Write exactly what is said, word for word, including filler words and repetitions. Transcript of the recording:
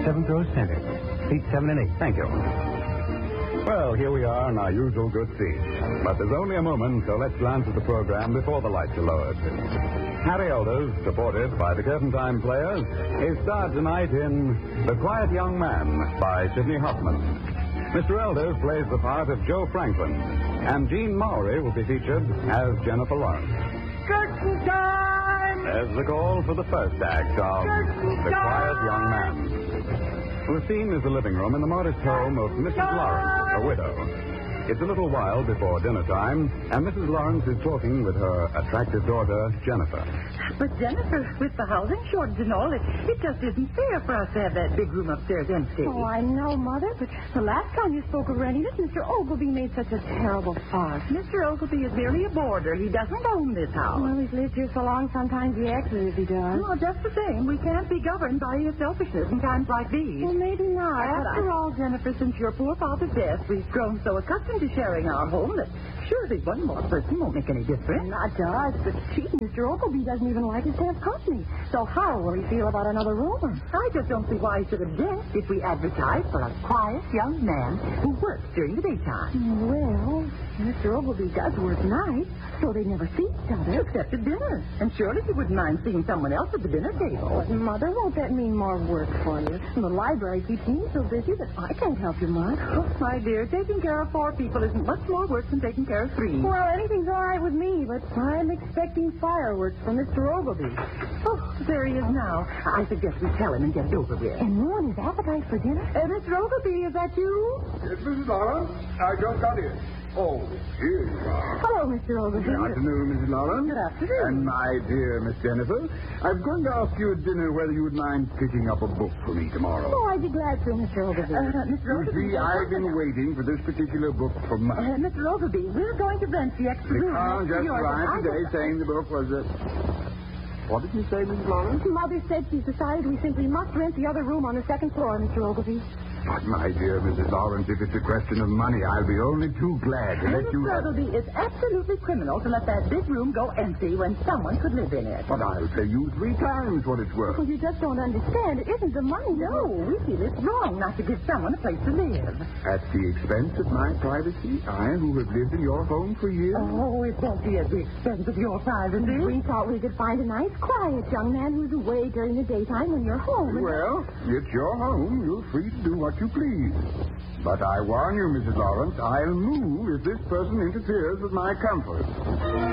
Seventh row center. Seats seven and eight. Thank you. Well, here we are in our usual good seat. But there's only a moment, so let's glance at the program before the lights are lowered. Harry Elders, supported by the Curtain Time Players, is starred tonight in The Quiet Young Man by Sidney Hoffman. Mister Elders plays the part of Joe Franklin, and Jean Mowry will be featured as Jennifer Lawrence. Curtain time! There's the call for the first act of Curtain The Quiet time! Young Man. The scene is the living room in the modest home of Missus Lawrence, a widow. It's a little while before dinner time, and Missus Lawrence is talking with her attractive daughter, Jennifer. But Jennifer, with the housing shortage and all, it, it just isn't fair for us to have that big room upstairs empty. Oh, I know, Mother, but the last time you spoke of renting it, Mister Ogilvy made such a terrible fuss. Mister Ogilvy is merely a boarder. He doesn't own this house. Well, he's lived here so long, sometimes he acts as if he does. Well, just the same, we can't be governed by his selfishness in times like these. Well, maybe not. After I... all, Jennifer, since your poor father's death, we've grown so accustomed to sharing our home that surely one more person won't make any difference. Not to us, but gee, Mister Ogilvy doesn't even like us to have company. So how will he feel about another room? I just don't see why he should object if we advertise for a quiet young man who works during the daytime. Well, Mister Ogilvy does work nights, so they never see each other. Except at dinner. And surely you wouldn't mind seeing someone else at the dinner table. But, Mother, won't that mean more work for you? And the library keeps me so busy that I can't help you much. Oh, my dear, taking care of four people isn't much more work than taking care of three. Well, anything's all right with me, but I'm expecting fireworks from Mister Ogilvy. Oh, there he is now. I suggest we tell him and get it over with. And ruin his appetite for dinner? Uh, Mister Ogilvy, is that you? Yes, Missus Lawrence. I just got in. Oh, here you are. Hello, Mister Ogilvy. Good afternoon, Missus Lawrence. Good afternoon. And my dear Miss Jennifer, I'm going to ask you at dinner whether you would mind picking up a book for me tomorrow. Oh, I'd be glad to, Mister Ogilvy. Uh, Mister You Ogilvy. see, I've been waiting for this particular book for months. Uh, Mister Ogilvy, we're going to rent the extra The room. car next to just yours. arrived I today just- saying the book was a... What did you say, Missus Lawrence? Mother said she's decided we simply must rent the other room on the second floor, Mister Ogilvy. But, my dear Missus Lawrence, if it's a question of money, I'll be only too glad to let Mister you have... Ogilvy, it's absolutely criminal to let that big room go empty when someone could live in it. But I'll pay you three times what it's worth. Well, you just don't understand. It isn't the money. No, we feel it's wrong not to give someone a place to live. At the expense of my privacy, I, who have lived in your home for years. Oh, it won't be at the expense of your privacy. We thought we could find a nice, quiet young man who's away during the daytime when you're home. And... Well, it's your home. You're free to do what you please. But I warn you, Missus Lawrence, I'll move if this person interferes with my comfort.